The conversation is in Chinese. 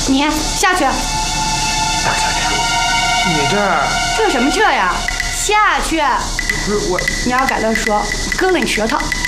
你下去。 大小姐，你这什么这呀？下去！ 不是我， 你要敢乱说，我割了你舌头！